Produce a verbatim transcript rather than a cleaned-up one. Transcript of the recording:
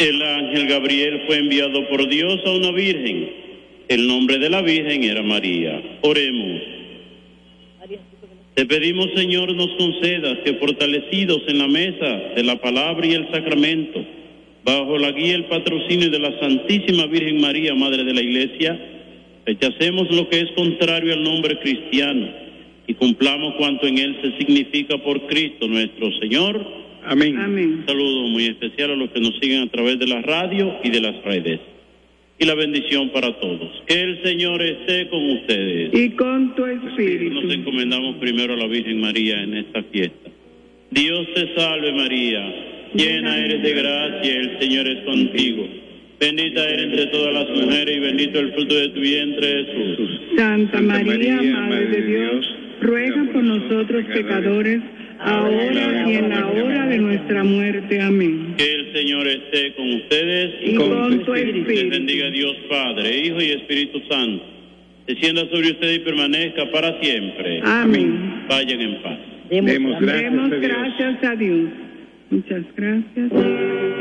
El ángel Gabriel fue enviado por Dios a una virgen. El nombre de la virgen era María. Oremos. Te pedimos, Señor, nos concedas que, fortalecidos en la mesa de la palabra y el sacramento, bajo la guía y el patrocinio de la Santísima Virgen María, Madre de la Iglesia, rechacemos lo que es contrario al nombre cristiano y cumplamos cuanto en él se significa por Cristo nuestro Señor. Amén. Amén. Un saludo muy especial a los que nos siguen a través de la radio y de las redes. Y la bendición para todos. Que el Señor esté con ustedes. Y con tu espíritu. Nos encomendamos primero a la Virgen María en esta fiesta. Dios te salve María, llena eres de gracia, el Señor es contigo. Bendita eres entre todas las mujeres y bendito el fruto de tu vientre, Jesús. Santa María, Madre de Dios, ruega por nosotros pecadores, ahora y en la hora de nuestra muerte. Amén. Que el Señor esté con ustedes. Y con tu espíritu. Les bendiga Dios Padre, Hijo y Espíritu Santo. Descienda sobre ustedes y permanezca para siempre. Amén. Vayan en paz. Demos gracias, Demos a Dios. gracias a Dios. Muchas gracias.